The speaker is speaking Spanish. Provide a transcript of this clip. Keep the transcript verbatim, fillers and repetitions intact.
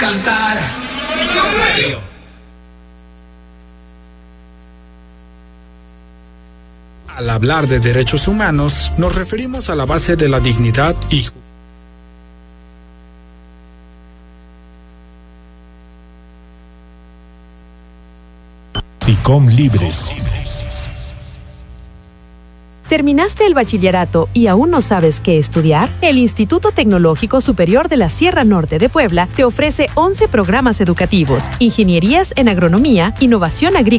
Cantar. Al hablar de derechos humanos, nos referimos a la base de la dignidad y SICOM Libres. ¿Terminaste el bachillerato y aún no sabes qué estudiar? El Instituto Tecnológico Superior de la Sierra Norte de Puebla te ofrece once programas educativos, ingenierías en agronomía, innovación agrícola,